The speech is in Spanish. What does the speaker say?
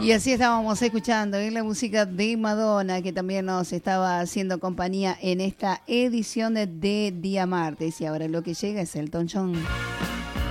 Y así estábamos escuchando la música de Madonna, que también nos estaba haciendo compañía en esta edición de Día Martes. Y ahora lo que llega es Elton John.